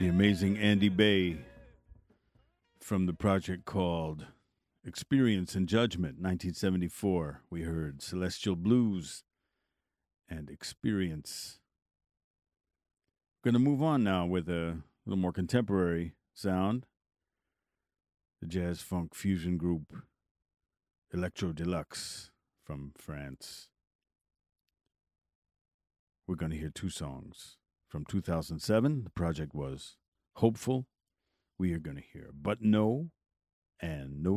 The amazing Andy Bay from the project called Experience and Judgment, 1974. We heard Celestial Blues and Experience. Going to move on now with a little more contemporary sound. The jazz funk fusion group Electro Deluxe from France. We're going to hear two songs. From 2007, the project was Hopeful. We are going to hear But No and No